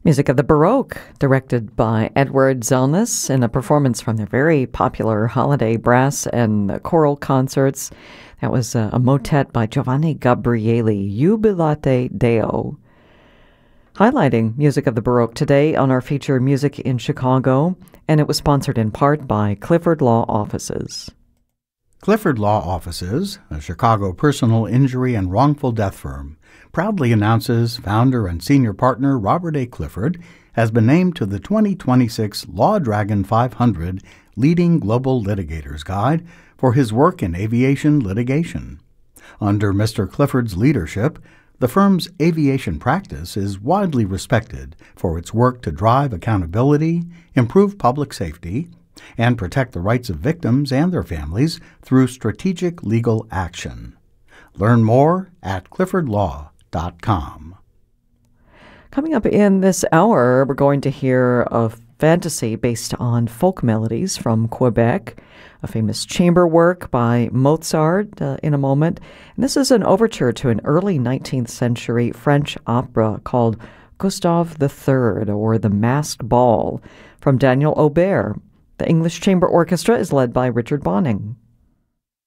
Music of the Baroque, directed by Edward Zelnis in a performance from their very popular holiday brass and choral concerts. That was a motet by Giovanni Gabrieli, Jubilate Deo. Highlighting Music of the Baroque today on our feature Music in Chicago, and it was sponsored in part by Clifford Law Offices. Clifford Law Offices, a Chicago personal injury and wrongful death firm, proudly announces founder and senior partner Robert A. Clifford has been named to the 2026 Law Dragon 500 Leading Global Litigators Guide for his work in aviation litigation. Under Mr. Clifford's leadership, the firm's aviation practice is widely respected for its work to drive accountability, improve public safety, and protect the rights of victims and their families through strategic legal action. Learn more at cliffordlaw.com. Coming up in this hour, we're going to hear a fantasy based on folk melodies from Quebec, a famous chamber work by Mozart in a moment. And this is an overture to an early 19th century French opera called Gustave III, or The Masked Ball, from Daniel Aubert. The English Chamber Orchestra is led by Richard Bonning.